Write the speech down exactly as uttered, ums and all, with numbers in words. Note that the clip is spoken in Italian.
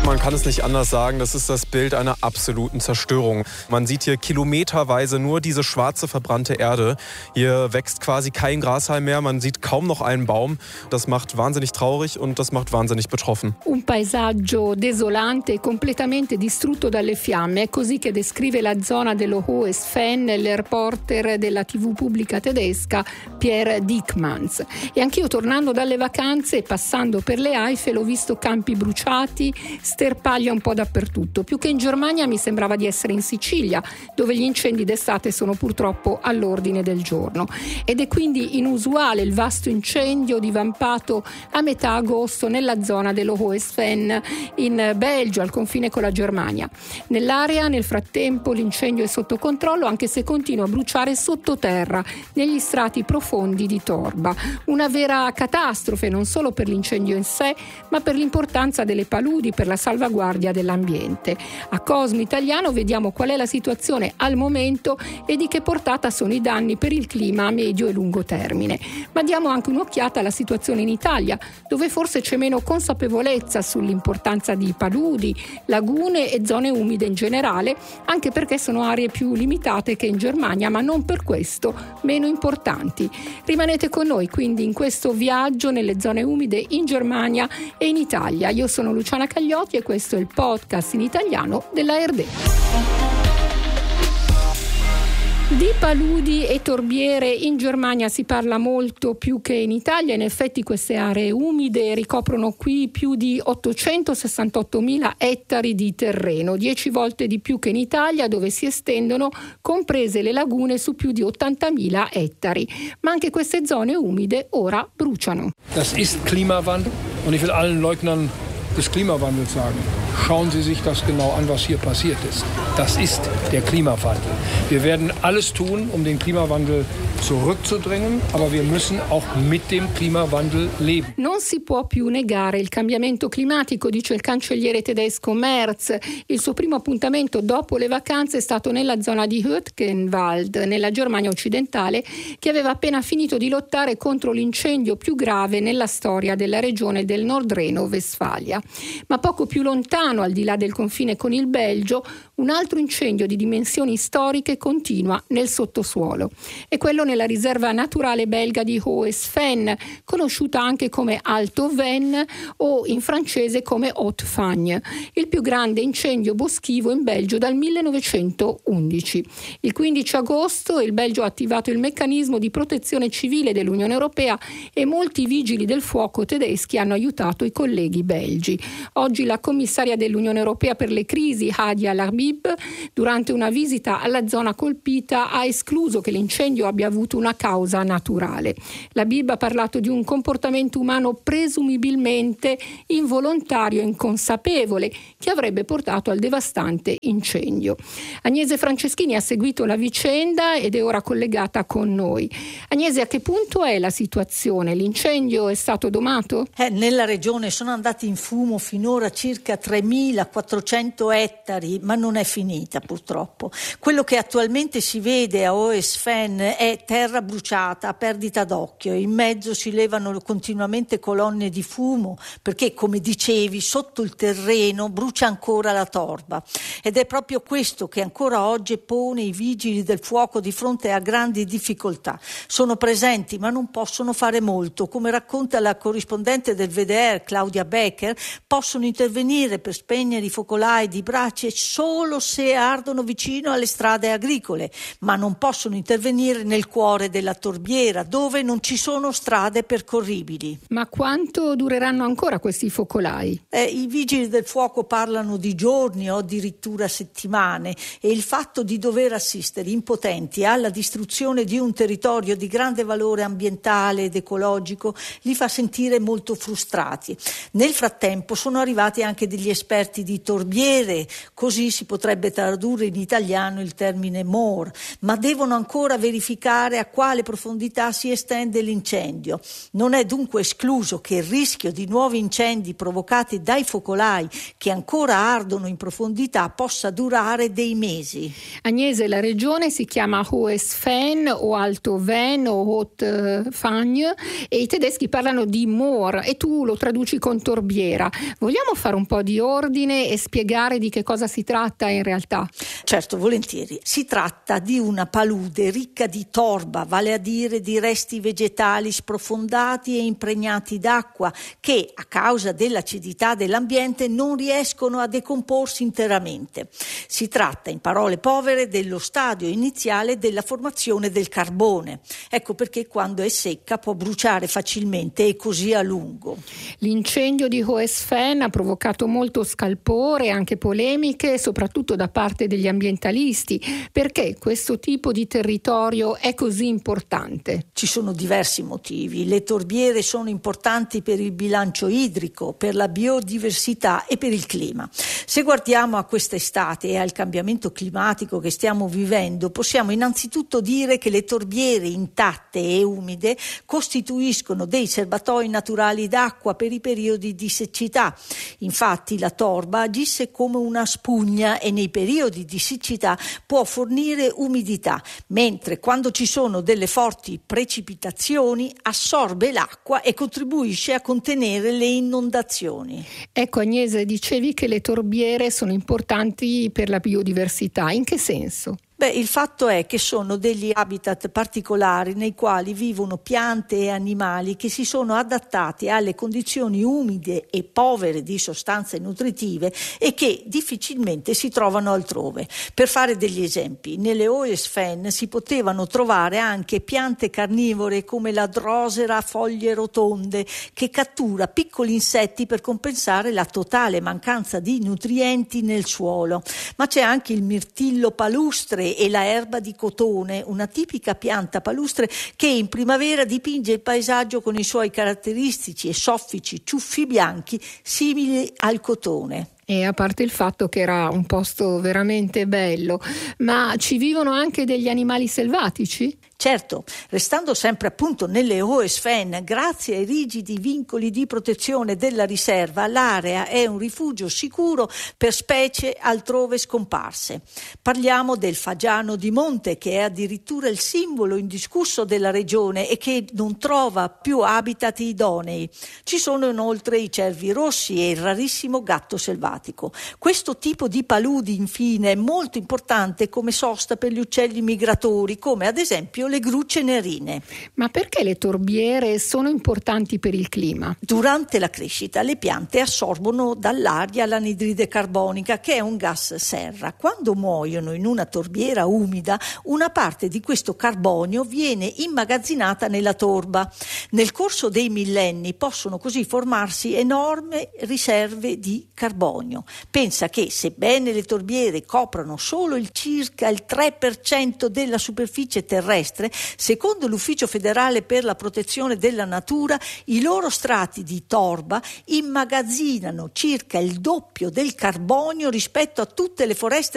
Man kann es nicht anders sagen, das ist das Bild einer absoluten Zerstörung. Man sieht hier kilometerweise nur diese schwarze, verbrannte Erde. Hier wächst quasi kein Grashalm mehr, man sieht kaum noch einen Baum. Das macht wahnsinnig traurig und das macht wahnsinnig betroffen. Un paesaggio desolante e completamente distrutto dalle fiamme. È così che descrive la zona dello Hohes-Venn il reporter della tivù pubblica tedesca Pierre Dickmanns. E anch'io, tornando dalle vacanze e passando per le Eifel, ho visto campi bruciati, sterpaglia un po' dappertutto. Più che in Germania mi sembrava di essere in Sicilia, dove gli incendi d'estate sono purtroppo all'ordine del giorno. Ed è quindi inusuale il vasto incendio divampato a metà agosto nella zona dello Hohes-Venn in Belgio, al confine con la Germania. Nell'area, nel frattempo, l'incendio è sotto controllo, anche se continua a bruciare sottoterra, negli strati profondi di torba. Una vera catastrofe, non solo per l'incendio in sé, ma per l'importanza delle paludi, per la salvaguardia dell'ambiente. A Cosmo Italiano vediamo qual è la situazione al momento e di che portata sono i danni per il clima a medio e lungo termine. Ma diamo anche un'occhiata alla situazione in Italia, dove forse c'è meno consapevolezza sull'importanza di paludi, lagune e zone umide in generale, anche perché sono aree più limitate che in Germania, ma non per questo meno importanti. Rimanete con noi quindi in questo viaggio nelle zone umide in Germania e in Italia. Io sono Luciana Cagliotti e questo è il podcast in italiano della A R D. Di paludi e torbiere in Germania si parla molto più che in Italia. In effetti queste aree umide ricoprono qui più di ottocentosessantottomila ettari di terreno, dieci volte di più che in Italia, dove si estendono, comprese le lagune, su più di ottantamila ettari. Ma anche queste zone umide ora bruciano. Das ist Klimawandel und ich will allen Leugnern des Klimawandels sagen, schauen Sie sich das genau an, was hier passiert ist. Das ist der Klimawandel. Wir werden alles tun, um den Klimawandel zurückzudrängen, aber wir müssen auch mit dem Klimawandel leben. Non si può più negare il cambiamento climatico, dice il cancelliere tedesco Merz. Il suo primo appuntamento dopo le vacanze è stato nella zona di Hürtgenwald, nella Germania occidentale, che aveva appena finito di lottare contro l'incendio più grave nella storia della regione del Nordreno-Westfalia. Ma poco più lontano, al di là del confine con il Belgio, un altro incendio di dimensioni storiche continua nel sottosuolo. È quello nella riserva naturale belga di Hohes-Venn, conosciuta anche come Alto Venn o in francese come Haute-Fagne, il più grande incendio boschivo in Belgio dal millenovecentoundici. Il quindici agosto il Belgio ha attivato il meccanismo di protezione civile dell'Unione Europea e molti vigili del fuoco tedeschi hanno aiutato i colleghi belgi. Oggi la commissaria dell'Unione Europea per le crisi, Hadia Labib, durante una visita alla zona colpita, ha escluso che l'incendio abbia avuto una causa naturale. La Bib ha parlato di un comportamento umano presumibilmente involontario e inconsapevole che avrebbe portato al devastante incendio. Agnese Franceschini ha seguito la vicenda ed è ora collegata con noi. Agnese, a che punto è la situazione? L'incendio è stato domato? Eh, nella regione sono andati in fumo finora circa tremilaquattrocento ettari, ma non è finita purtroppo. Quello che attualmente si vede a Hohes-Venn è terra bruciata a perdita d'occhio, in mezzo si levano continuamente colonne di fumo perché, come dicevi, sotto il terreno brucia ancora la torba, ed è proprio questo che ancora oggi pone i vigili del fuoco di fronte a grandi difficoltà. Sono presenti ma non possono fare molto, come racconta la corrispondente del V D R Claudia Becker. Possono intervenire per spegnere i focolai di brace solo se ardono vicino alle strade agricole, ma non possono intervenire nel cuore della torbiera, dove non ci sono strade percorribili. Ma quanto dureranno ancora questi focolai? Eh, I vigili del fuoco parlano di giorni o addirittura settimane, e il fatto di dover assistere impotenti alla distruzione di un territorio di grande valore ambientale ed ecologico li fa sentire molto frustrati. Nel frattempo sono arrivati anche degli esperti di torbiere, così si potrebbe tradurre in italiano il termine M O R, ma devono ancora verificare calcolare a quale profondità si estende l'incendio. Non è dunque escluso che il rischio di nuovi incendi provocati dai focolai che ancora ardono in profondità possa durare dei mesi. Agnese, la regione si chiama Hohes Fan o Alto Van o Haute Fagne e i tedeschi parlano di Moor e tu lo traduci con torbiera. Vogliamo fare un po' di ordine e spiegare di che cosa si tratta in realtà? Certo, volentieri. Si tratta di una palude ricca di torba, vale a dire di resti vegetali sprofondati e impregnati d'acqua che, a causa dell'acidità dell'ambiente, non riescono a decomporsi interamente. Si tratta, in parole povere, dello stadio iniziale della formazione del carbone. Ecco perché quando è secca può bruciare facilmente e così a lungo. L'incendio di Hohes Fan ha provocato molto scalpore e anche polemiche, soprattutto da parte degli ambientalisti. Perché questo tipo di territorio è così importante? Ci sono diversi motivi. Le torbiere sono importanti per il bilancio idrico, per la biodiversità e per il clima. Se guardiamo a quest'estate e al cambiamento climatico che stiamo vivendo, possiamo innanzitutto dire che le torbiere intatte e umide costituiscono dei serbatoi naturali d'acqua per i periodi di siccità. Infatti la torba agisce come una spugna e nei periodi di siccità può fornire umidità, mentre quando ci sono delle forti precipitazioni assorbe l'acqua e contribuisce a contenere le inondazioni. Ecco Agnese, dicevi che le torbiere sono importanti per la biodiversità. In che senso? Beh, il fatto è che sono degli habitat particolari nei quali vivono piante e animali che si sono adattati alle condizioni umide e povere di sostanze nutritive e che difficilmente si trovano altrove. Per fare degli esempi, nelle Hohes Fan si potevano trovare anche piante carnivore come la drosera a foglie rotonde che cattura piccoli insetti per compensare la totale mancanza di nutrienti nel suolo. Ma c'è anche il mirtillo palustre e la erba di cotone, una tipica pianta palustre che in primavera dipinge il paesaggio con i suoi caratteristici e soffici ciuffi bianchi simili al cotone. E a parte il fatto che era un posto veramente bello, ma ci vivono anche degli animali selvatici? Certo, restando sempre appunto nelle Hohes Fan, grazie ai rigidi vincoli di protezione della riserva, l'area è un rifugio sicuro per specie altrove scomparse. Parliamo del fagiano di monte, che è addirittura il simbolo indiscusso della regione e che non trova più habitat idonei. Ci sono inoltre i cervi rossi e il rarissimo gatto selvatico. Questo tipo di paludi, infine, è molto importante come sosta per gli uccelli migratori, come ad esempio le grucce nerine. Ma perché le torbiere sono importanti per il clima? Durante la crescita le piante assorbono dall'aria l'anidride carbonica, che è un gas serra. Quando muoiono in una torbiera umida, una parte di questo carbonio viene immagazzinata nella torba. Nel corso dei millenni possono così formarsi enormi riserve di carbonio. Pensa che, sebbene le torbiere coprano solo il circa il tre per cento della superficie terrestre, secondo l'Ufficio federale per la protezione della natura, i loro strati di torba immagazzinano circa il doppio del carbonio rispetto a tutte le foreste